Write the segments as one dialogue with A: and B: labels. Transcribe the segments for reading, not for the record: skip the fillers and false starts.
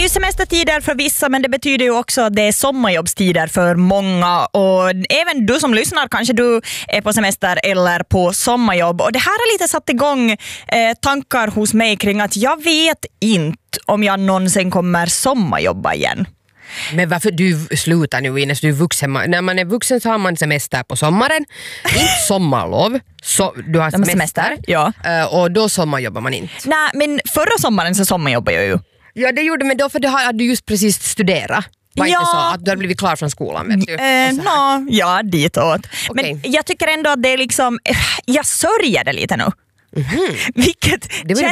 A: ju semestertider för vissa, men det betyder ju också att det är sommarjobbstider för många, och även du som lyssnar, kanske du är på semester eller på sommarjobb, och det här har lite satt igång tankar hos mig kring att jag vet inte om jag någonsin kommer sommarjobba igen.
B: Men varför du slutar nu Ines? Du är vuxen. När man är vuxen så har man semester på sommaren. Inte sommarlov. Så du har semester.
A: Ja.
B: Och då sommarjobbar man inte.
A: Nej, men förra sommaren så sommarjobbar jag ju.
B: Ja, det gjorde men då för du hade just precis studerat. Var inte så att du hade blivit klar från skolan, vet du?
A: Ja, ditåt. Men jag tycker ändå att det är liksom, jag sörjer det lite nu. Vilket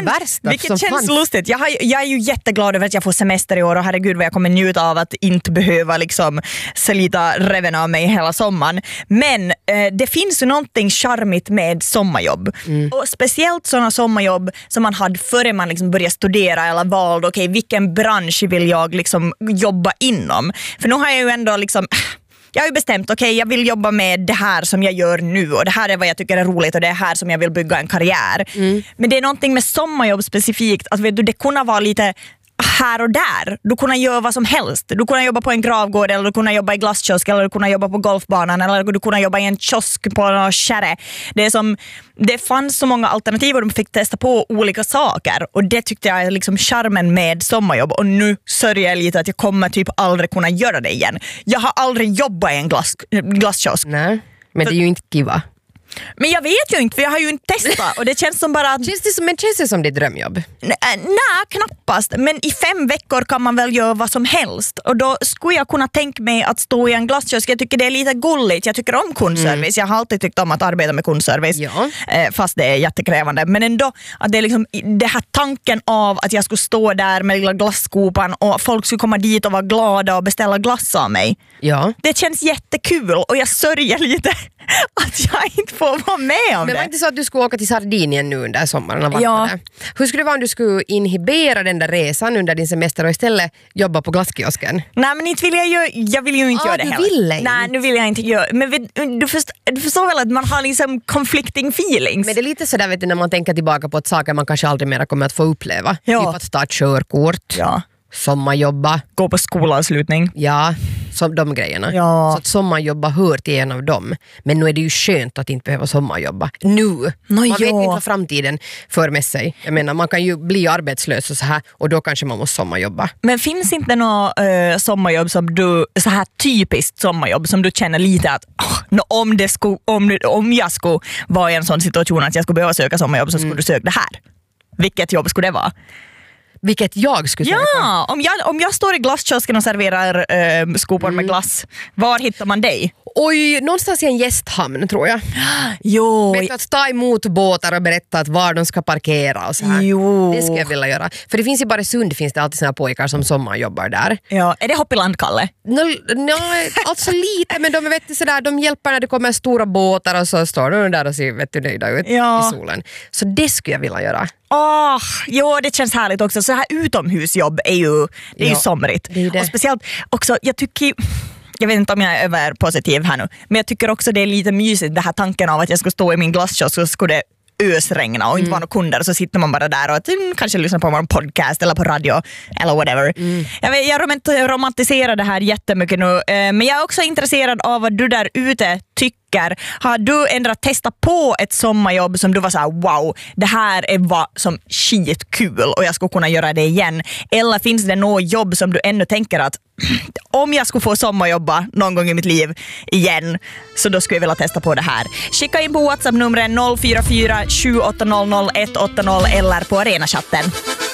A: känns lustigt. Jag är ju jätteglad över att jag får semester i år, och herregud vad jag kommer njuta av att inte behöva liksom slita reven av mig hela sommaren. Men det finns ju någonting charmigt med sommarjobb. Och speciellt sådana sommarjobb som man hade före man liksom började studera eller valde vilken bransch vill jag liksom jobba inom. För nu har jag ju ändå liksom... Jag har ju bestämt, jag vill jobba med det här som jag gör nu, och det här är vad jag tycker är roligt, och det är här som jag vill bygga en karriär. Men det är någonting med sommarjobb specifikt, att det kunde vara lite här och där. Du kunde göra vad som helst. Du kunde jobba på en gravgård, eller du kunde jobba i glasskiosk, eller du kunde jobba på golfbanan, eller du kunde jobba i en kiosk på någon kärre. Det fanns så många alternativ och de fick testa på olika saker, och det tyckte jag är liksom charmen med sommarjobb. Och nu sörjer jag lite att jag kommer typ aldrig kunna göra det igen. Jag har aldrig jobbat i en glasskiosk.
B: Nej, men det är ju inte kiva.
A: Men jag vet ju inte, för jag har ju inte testat, och det känns som bara...
B: Känns det som ditt drömjobb?
A: Nej, knappast. Men i 5 veckor kan man väl göra vad som helst. Och då skulle jag kunna tänka mig att stå i en glasskiosk. Jag tycker det är lite gulligt. Jag tycker om kundservice. Jag har alltid tyckt om att arbeta med kundservice. Ja. Fast det är jättekrävande. Men ändå, att det är liksom det här tanken av att jag skulle stå där med lilla glasskopan och folk skulle komma dit och vara glada och beställa glass av mig. Ja. Det känns jättekul, och jag sörjer lite att jag inte får vara med om det.
B: Men var inte så att du skulle åka till Sardinien nu under sommaren? Ja. Hur skulle det vara om du skulle inhibera den där resan under din semester och istället jobba på glasskiosken?
A: Nej, men inte vill jag vill ju inte göra det heller. Nej, nu vill jag inte göra. Men du förstår väl att man har liksom conflicting feelings.
B: Men det är lite sådär, vet du, när man tänker tillbaka på ett saker man kanske aldrig mer kommer att få uppleva. Ja. Typ att ta ett körkort. Ja. Sommarjobba. Gå på skolavslutning. Ja, som de grejerna. Ja. Så att sommarjobba hör till en av dem. Men nu är det ju skönt att inte behöva sommarjobba. Nu. Man vet inte vad framtiden för med sig. Jag menar, man kan ju bli arbetslös och så här, och då kanske man måste sommarjobba.
A: Men finns inte något sommarjobb som du, så här typiskt sommarjobb som du känner lite att om jag skulle vara i en sån situation att jag skulle behöva söka sommarjobb, så skulle du söka det här? Vilket jobb skulle det vara?
B: Vilket jag skulle söka?
A: Ja, om jag står i glasskiosken och serverar skopor med glass, var hittar man dig?
B: Oj, någonstans i en gästhamn tror jag.
A: Jo.
B: Vet du, att ta emot båtar och berätta att var de ska parkera och så här. Jo. Det ska jag vilja göra. För det finns i Baresund, finns det alltid såna pojkar som sommarjobbar där. Ja,
A: är det Hoppiland, Kalle?
B: Alltså lite, men de vet sådär, de hjälper när det kommer stora båtar, och så står de där och ser nöjda ut i solen. Så det skulle jag vilja göra.
A: Jo, det känns härligt också. Så här utomhusjobb är ju somrigt. Det. Och speciellt också, jag vet inte om jag är överpositiv här nu, men jag tycker också det är lite mysigt, det här tanken av att jag skulle stå i min glasskiosk och skulle ösregna och inte vara några kunder, och så sitter man bara där och kanske lyssnar på en podcast eller på radio eller whatever. Jag romantiserar det här jättemycket nu, men jag är också intresserad av vad du där ute tycker. Har du ändrat testat på ett sommarjobb som du var så här: wow, det här var som skitkul och jag skulle kunna göra det igen? Eller finns det något jobb som du ännu tänker att om jag skulle få sommarjobba någon gång i mitt liv igen, så då skulle jag vilja testa på det här? Skicka in på WhatsApp-numren 044 780 180 eller på Arenachatten.